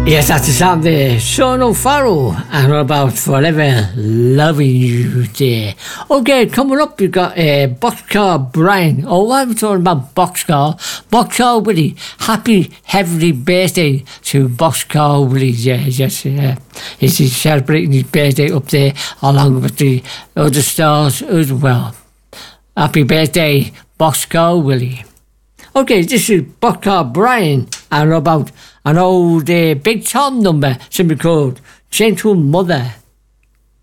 Yes, that's the sound there. Sean O'Farrell and about Forever Loving You there. Okay, coming up you've got Boxcar Brian. Oh, I'm talking about Boxcar. Boxcar Willie. Happy heavenly birthday to Boxcar Willie. Yeah, yes, he's celebrating his birthday up there along with the other stars as well. Happy birthday, Boxcar Willie. Okay, this is Boxcar Brian and about an old Big Tom number, simply called Gentle Mother.